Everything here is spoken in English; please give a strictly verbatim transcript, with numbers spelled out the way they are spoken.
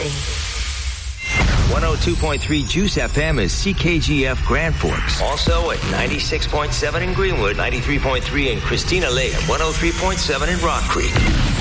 City. one oh two point three Juice F M is C K G F Grand Forks. Also at ninety-six point seven in Greenwood, ninety-three point three in Christina Lake, and one oh three point seven in Rock Creek.